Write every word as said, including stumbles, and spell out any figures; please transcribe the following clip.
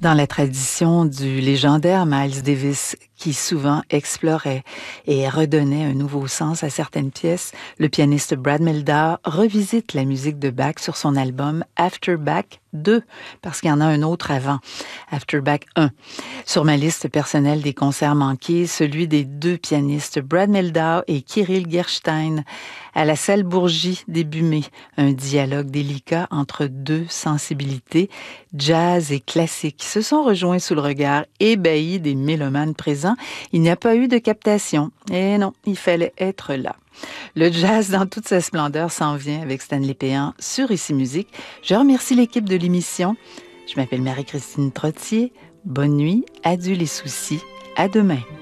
Dans la tradition du légendaire Miles Davis, qui souvent explorait et redonnait un nouveau sens à certaines pièces, le pianiste Brad Mehldau revisite la musique de Bach sur son album After Bach deux, parce qu'il y en a un autre avant, After Bach un. Sur ma liste personnelle des concerts manqués, celui des deux pianistes Brad Mehldau et Kirill Gerstein à la salle Bourgie début mai, un dialogue délicat entre deux sensibilités, jazz et classique, se sont rejoints sous le regard ébahi des mélomanes présents. Il n'y a pas eu de captation. Et non, il fallait être là. Le jazz dans toute sa splendeur s'en vient avec Stanley Péan sur Ici Musique. Je remercie l'équipe de l'émission. Je m'appelle Marie-Christine Trottier. Bonne nuit, adieu les soucis. À demain.